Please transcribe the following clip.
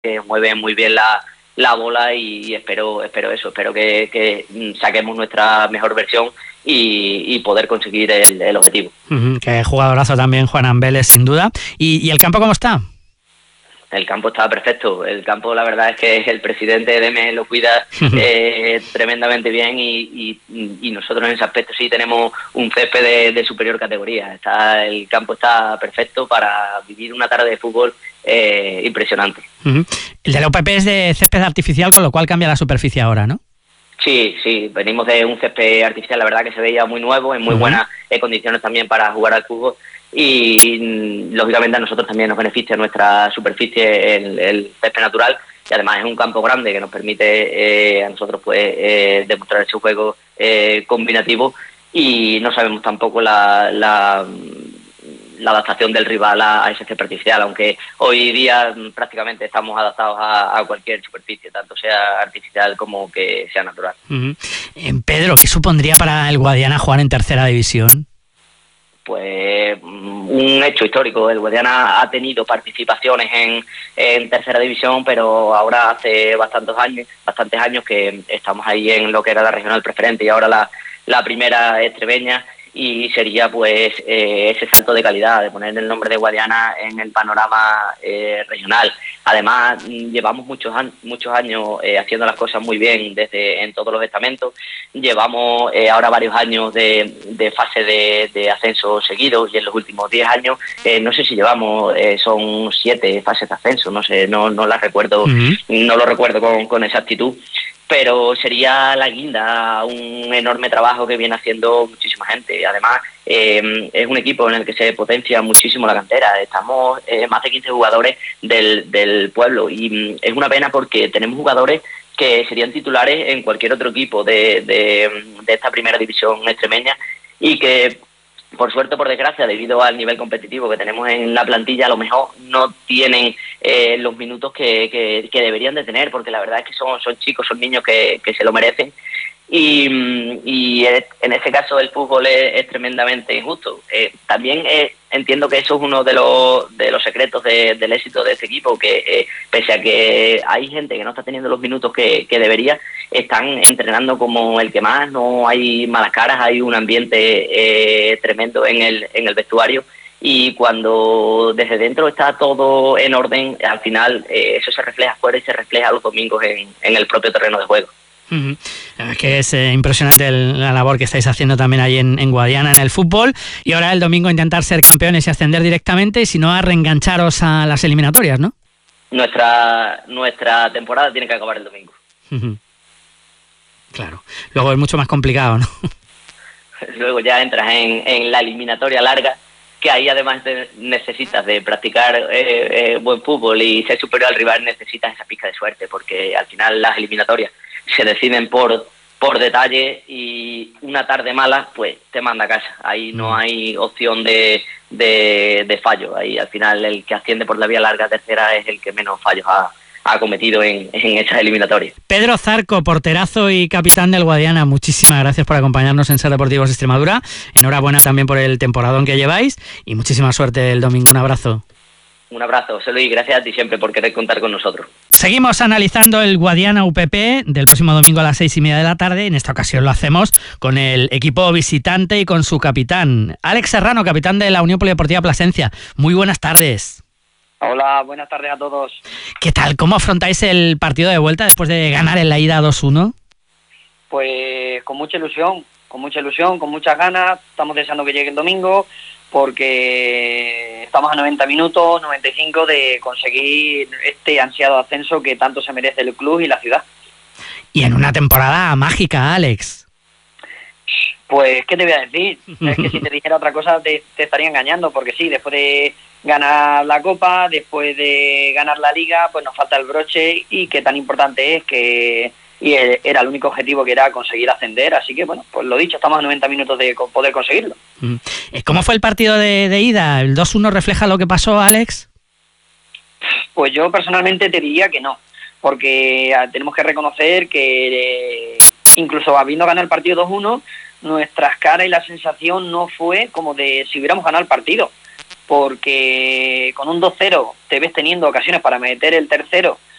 que mueve muy bien la bola y espero eso, espero que saquemos nuestra mejor versión y poder conseguir el objetivo. Qué jugadorazo también Juan Ambeles, sin duda. ¿Y el campo cómo está? El campo está perfecto. El campo, la verdad es que el presidente Deme lo cuida tremendamente bien y nosotros en ese aspecto sí tenemos un césped de superior categoría. El campo está perfecto para vivir una tarde de fútbol impresionante. El de la UPP es de césped artificial, con lo cual cambia la superficie ahora, ¿no? Sí, venimos de un césped artificial, la verdad que se veía muy nuevo, en muy buenas condiciones también para jugar al fútbol. Y lógicamente a nosotros también nos beneficia nuestra superficie el césped natural, y además es un campo grande que nos permite a nosotros pues demostrar ese juego combinativo, y no sabemos tampoco la adaptación del rival a ese césped artificial, aunque hoy día prácticamente estamos adaptados a cualquier superficie, tanto sea artificial como que sea natural. Pedro, ¿qué supondría para el Guadiana jugar en tercera división? Pues un hecho histórico. El Guadiana ha tenido participaciones en tercera división, pero ahora hace bastantes años que estamos ahí en lo que era la regional preferente y ahora la primera extremeña, y sería pues ese salto de calidad, de poner el nombre de Guadiana en el panorama regional. Además, llevamos muchos años haciendo las cosas muy bien en todos los estamentos. Llevamos ahora varios años de fase de ascenso seguidos, y en los últimos 10 años, no sé si llevamos, son 7 fases de ascenso, no sé, no las recuerdo, no lo recuerdo con exactitud. Pero sería la guinda, un enorme trabajo que viene haciendo muchísima gente. Además, es un equipo en el que se potencia muchísimo la cantera. Estamos más de 15 jugadores del pueblo, y es una pena porque tenemos jugadores que serían titulares en cualquier otro equipo de esta primera división extremeña, y que por suerte, por desgracia, debido al nivel competitivo que tenemos en la plantilla, a lo mejor no tienen los minutos que deberían de tener, porque la verdad es que son chicos, son niños que se lo merecen. Y en ese caso el fútbol es tremendamente injusto. También entiendo que eso es uno de los secretos del éxito de este equipo, que pese a que hay gente que no está teniendo los minutos que debería, están entrenando como el que más, no hay malas caras, hay un ambiente tremendo en el vestuario, y cuando desde dentro está todo en orden, al final eso se refleja fuera y se refleja los domingos en el propio terreno de juego. Es que es impresionante la labor que estáis haciendo también ahí en Guadiana, en el fútbol, y ahora el domingo intentar ser campeones y ascender directamente, y si no, a reengancharos a las eliminatorias, ¿no? Nuestra temporada tiene que acabar el domingo. Claro, luego es mucho más complicado, ¿no? Luego ya entras en la eliminatoria larga, que ahí además necesitas de practicar buen fútbol y ser superior al rival, necesitas esa pizca de suerte, porque al final las eliminatorias se deciden por detalle, y una tarde mala pues te manda a casa. Ahí no hay opción de fallo. Ahí al final el que asciende por la vía larga tercera es el que menos fallos ha cometido en esas eliminatorias. Pedro Zarco, porterazo y capitán del Guadiana, muchísimas gracias por acompañarnos en Ser Deportivos Extremadura. Enhorabuena también por el temporadón que lleváis, y muchísima suerte el domingo. Un abrazo. Un abrazo, José Luis, gracias a ti siempre por querer contar con nosotros. Seguimos analizando el Guadiana UPP del próximo domingo a las 6:30 de la tarde. En esta ocasión lo hacemos con el equipo visitante y con su capitán, Alex Serrano, capitán de la Unión Polideportiva Plasencia. Muy buenas tardes. Hola, buenas tardes a todos. ¿Qué tal? ¿Cómo afrontáis el partido de vuelta después de ganar en la ida 2-1? Pues con mucha ilusión, con muchas ganas. Estamos deseando que llegue el domingo, porque estamos a 90 minutos, 95 de conseguir este ansiado ascenso que tanto se merece el club y la ciudad. Y en una temporada mágica, Alex. Pues, ¿qué te voy a decir? Es que si te dijera otra cosa te estaría engañando, porque sí, después de ganar la Copa, después de ganar la Liga, pues nos falta el broche, y qué tan importante es que... Y era el único objetivo, que era conseguir ascender. Así que, bueno, pues lo dicho, estamos a 90 minutos de poder conseguirlo. ¿Cómo fue el partido de ida? ¿El 2-1 refleja lo que pasó, Alex? Pues yo personalmente te diría que no, porque tenemos que reconocer que incluso habiendo ganado el partido 2-1, nuestras caras y la sensación no fue como de si hubiéramos ganado el partido, porque con un 2-0 te ves teniendo ocasiones para meter el tercero